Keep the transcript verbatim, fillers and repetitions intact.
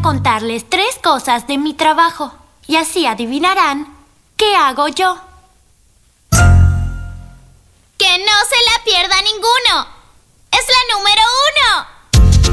contarles tres cosas de mi trabajo. Y así adivinarán qué hago yo. ¡Que no se la pierda ninguno!